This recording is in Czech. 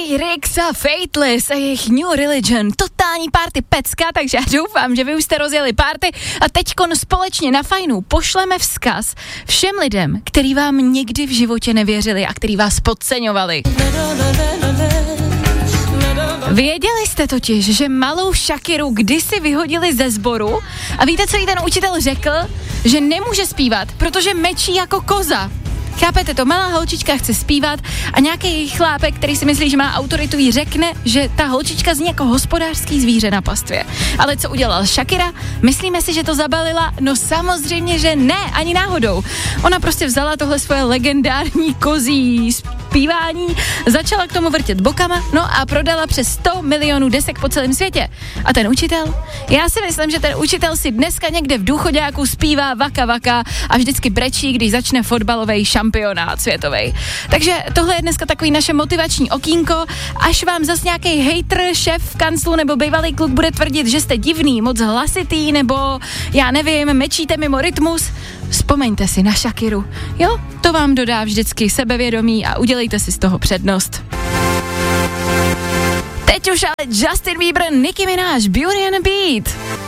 Jay Riggs a Faithless a jejich New Religion, totální party pecka, takže já doufám, že vy už jste rozjeli party a teďkon společně na Fajnu pošleme vzkaz všem lidem, který vám nikdy v životě nevěřili a který vás podceňovali. Věděli jste totiž, že malou Shakiru kdysi vyhodili ze sboru a víte, co jí ten učitel řekl? Že nemůže zpívat, protože mečí jako koza. Chápete to? Malá holčička chce zpívat a nějaký chlápek, který si myslí, že má autoritu, jí řekne, že ta holčička zní jako hospodářský zvíře na pastvě. Ale co udělal Shakira? Myslíme si, že to zabalila? No samozřejmě, že ne, ani náhodou. Ona prostě vzala tohle svoje legendární kozí zpívání, začala k tomu vrtět bokama, no a prodala přes 100 milionů desek po celém světě. A ten učitel? Já si myslím, že ten učitel si dneska někde v důchoďáku zpívá Vaka Vaka a vždycky brečí, když začne fotbalový šampionát světovej. Takže tohle je dneska takový naše motivační okýnko, až vám zas nějaký hejtr, šéf v kanclu nebo bývalý kluk bude tvrdit, že jste divný, moc hlasitý nebo já nevím, mečíte mimo rytmus, vzpomeňte si na Shakiru. Jo, to vám dodá vždycky sebevědomí a udělejte si z toho přednost. Teď už ale Justin Bieber, Nicki Minaj, Beauty and the Beat.